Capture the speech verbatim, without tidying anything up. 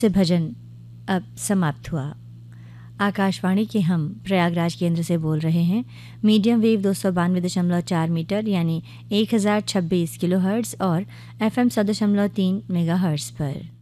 से भजन अब समाप्त हुआ। आकाशवाणी के हम प्रयागराज केंद्र से बोल रहे हैं। मीडियम वेव दो सौ बानवे दशमलव चार मीटर यानी एक हज़ार छब्बीस किलो हर्ट्ज़ और एफ एम सौ दशमलव तीन मेगा हर्ट्ज़ पर।